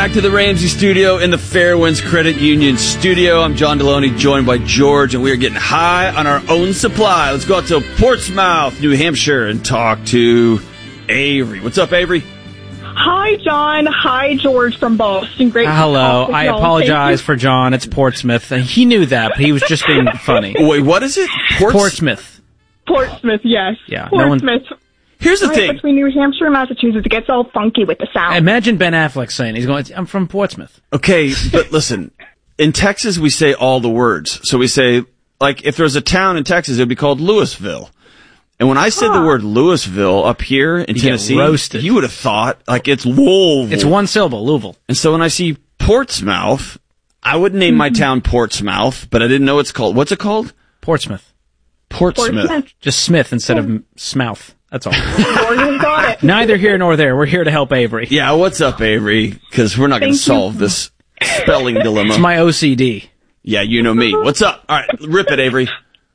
back to the Ramsey Studio in the Fairwinds Credit Union Studio. I'm John Deloney, joined by George, and we are getting high on our own supply. Let's go out to Portsmouth, New Hampshire, and talk to Avery. What's up, Avery? Hi, John. Hi, George from Boston. Great. Hello. I apologize for John. It's Portsmouth. He knew that, but he was just being funny. Wait, what is it? Portsmouth. Portsmouth, yes. Yeah. Portsmouth. Here's the thing. Between New Hampshire and Massachusetts, it gets all funky with the sound. Imagine Ben Affleck saying, I'm from Portsmouth. Okay, but listen. In Texas, we say all the words. So we say, like, if there's a town in Texas, it would be called Louisville. And when I said the word Louisville up here in Tennessee, you would have thought, like, it's Louisville. It's one syllable, Louisville. And so when I see Portsmouth, I would name my town Portsmouth, but I didn't know it's called. What's it called? Portsmouth. Portsmouth. Just Smith instead of Smouth. That's all. Got it. Neither here nor there. We're here to help Avery. Yeah, what's up, Avery? Because we're not going to solve this spelling dilemma. It's my OCD. Yeah, you know me. What's up? All right, rip it, Avery.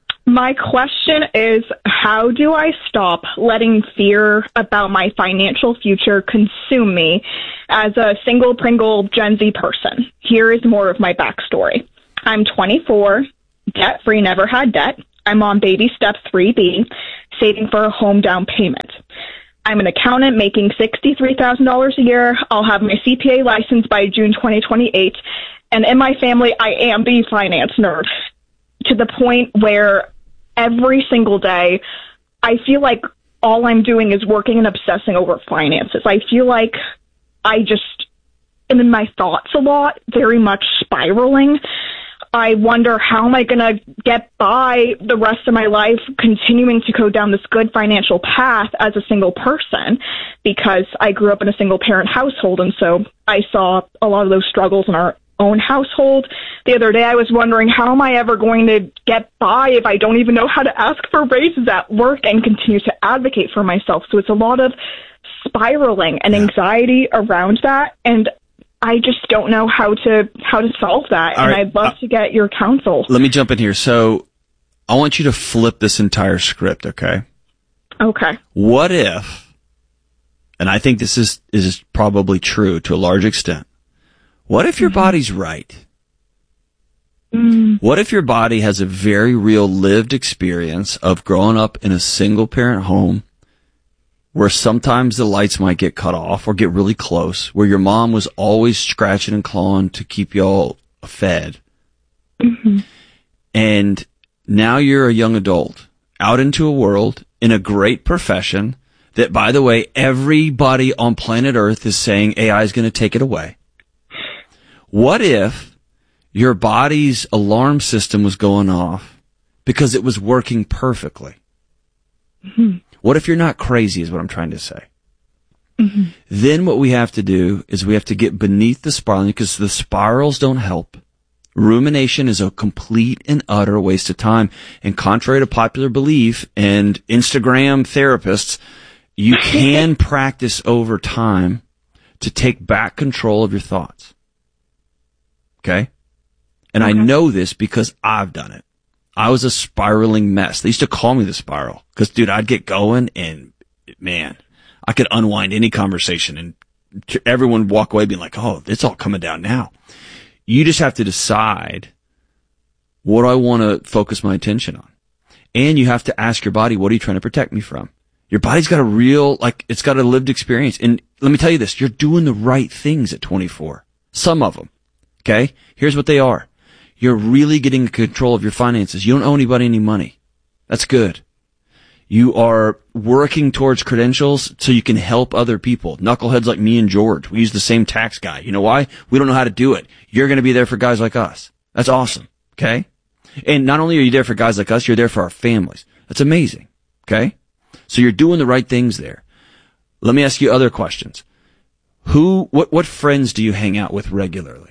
My question is, how do I stop letting fear about my financial future consume me as a single Pringle Gen Z person? Here is more of my backstory. I'm 24, debt-free, never had debt. I'm on baby step 3B, saving for a home down payment. I'm an accountant making $63,000 a year. I'll have my CPA license by June 2028. And in my family, I am the finance nerd, to the point where every single day I feel like all I'm doing is working and obsessing over finances. I feel like I just am in my thoughts a lot, very much spiraling. I wonder, how am I going to get by the rest of my life continuing to go down this good financial path as a single person? Because I grew up in a single parent household, and so I saw a lot of those struggles in our own household. The other day I was wondering, how am I ever going to get by if I don't even know how to ask for raises at work and continue to advocate for myself? So it's a lot of spiraling and anxiety around that, and I just don't know how to solve that, and I'd love to get your counsel. Let me jump in here. So I want you to flip this entire script, okay? Okay. What if, and I think this is probably true to a large extent, what if your body's right? What if your body has a very real lived experience of growing up in a single parent home where sometimes the lights might get cut off or get really close, where your mom was always scratching and clawing to keep y'all fed. And now you're a young adult out into a world in a great profession that, by the way, everybody on planet Earth is saying AI is going to take it away. What if your body's alarm system was going off because it was working perfectly? What if you're not crazy, is what I'm trying to say. Then what we have to do is we have to get beneath the spiraling, because the spirals don't help. Rumination is a complete and utter waste of time. And contrary to popular belief and Instagram therapists, you can practice over time to take back control of your thoughts. Okay? And I know this because I've done it. I was a spiraling mess. They used to call me the spiral because, dude, I'd get going and, man, I could unwind any conversation and everyone would walk away being like, oh, it's all coming down now. You just have to decide, what do I want to focus my attention on? And you have to ask your body, what are you trying to protect me from? Your body's got a real, it's got a lived experience. And let me tell you this, you're doing the right things at 24. Some of them. Okay? Here's what they are. You're really getting control of your finances. You don't owe anybody any money. That's good. You are working towards credentials so you can help other people. Knuckleheads like me and George. We use the same tax guy. You know why? We don't know how to do it. You're going to be there for guys like us. That's awesome. Okay? And not only are you there for guys like us, you're there for our families. That's amazing. Okay? So you're doing the right things there. Let me ask you other questions. What friends do you hang out with regularly?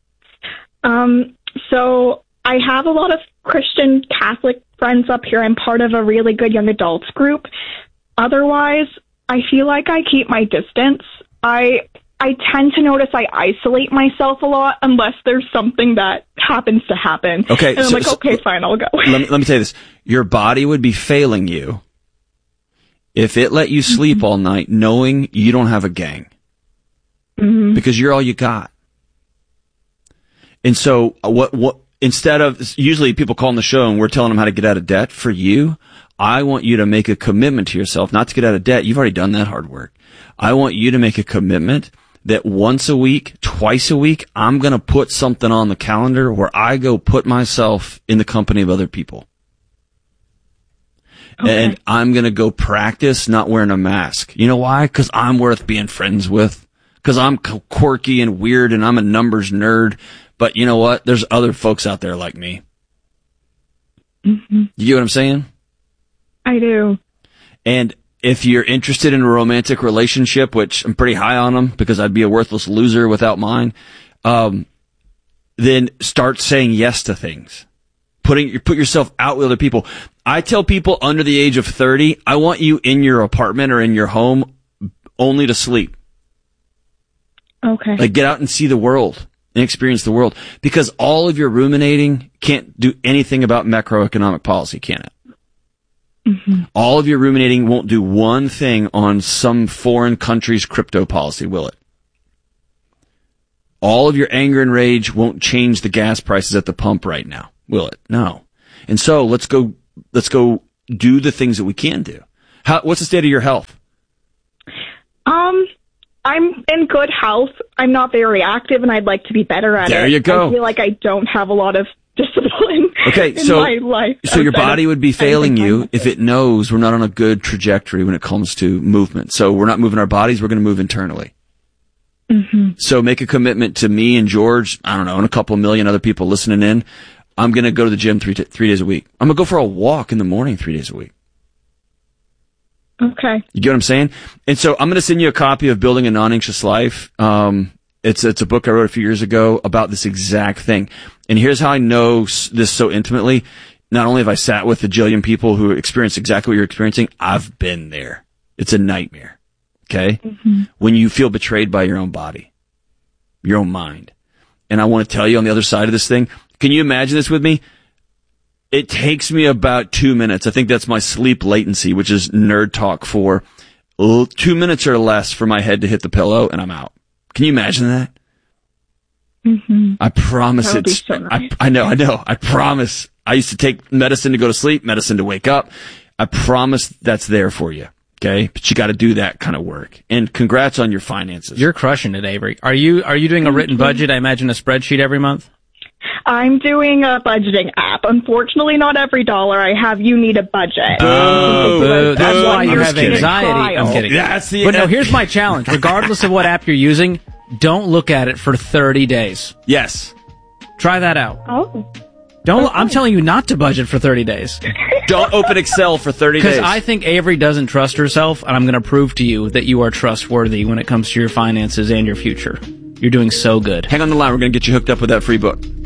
So I have a lot of Christian Catholic friends up here. I'm part of a really good young adults group. Otherwise, I feel like I keep my distance. I tend to notice I isolate myself a lot unless there's something that happens to happen. Okay. And I'm okay, fine, I'll go. Let me tell you this. Your body would be failing you if it let you sleep all night knowing you don't have a gang. because you're all you got. And so what instead of, usually people call on the show and we're telling them how to get out of debt. For you, I want you to make a commitment to yourself not to get out of debt. You've already done that hard work. I want you to make a commitment that once a week, twice a week, I'm going to put something on the calendar where I go put myself in the company of other people. Okay. And I'm going to go practice not wearing a mask. You know why? Because I'm worth being friends with. Because I'm quirky and weird and I'm a numbers nerd. But you know what? There's other folks out there like me. You get what I'm saying? I do. And if you're interested in a romantic relationship, which I'm pretty high on them because I'd be a worthless loser without mine, then start saying yes to things. Put yourself out with other people. I tell people under the age of 30, I want you in your apartment or in your home only to sleep. Okay. Like, get out and see the world and experience the world, because all of your ruminating can't do anything about macroeconomic policy, can it? All of your ruminating won't do one thing on some foreign country's crypto policy, will it? All of your anger and rage won't change the gas prices at the pump right now, will it? No. And so let's go do the things that we can do. What's the state of your health? I'm in good health. I'm not very active, and I'd like to be better at it. There you go. I feel like I don't have a lot of discipline in my life. So your body would be failing you if it knows we're not on a good trajectory when it comes to movement. So we're not moving our bodies, we're going to move internally. So make a commitment to me and George, I don't know, and a couple million other people listening in. I'm going to go to the gym three days a week. I'm going to go for a walk in the morning 3 days a week. Okay. You get what I'm saying? And so I'm going to send you a copy of Building a Non-Anxious Life. It's a book I wrote a few years ago about this exact thing. And here's how I know this so intimately. Not only have I sat with a jillion people who experience exactly what you're experiencing, I've been there. It's a nightmare. Okay? When you feel betrayed by your own body, your own mind. And I want to tell you on the other side of this thing, can you imagine this with me? It takes me about 2 minutes. I think that's my sleep latency, which is nerd talk for 2 minutes or less for my head to hit the pillow, and I'm out. Can you imagine that? I promise it's, so nice. I know. I promise. I used to take medicine to go to sleep, medicine to wake up. I promise that's there for you. Okay? But you got to do that kind of work. And congrats on your finances. You're crushing it, Avery. Are you doing a written budget? I imagine a spreadsheet every month? I'm doing a budgeting app. Unfortunately, not every dollar I have, you need a budget. Oh, that's why you have anxiety. I'm kidding. But no, here's my challenge. Regardless of what app you're using, don't look at it for 30 days. Yes. Try that out. Oh. I'm telling you not to budget for 30 days. Don't open Excel for 30 days. Because I think Avery doesn't trust herself, and I'm going to prove to you that you are trustworthy when it comes to your finances and your future. You're doing so good. Hang on the line. We're going to get you hooked up with that free book.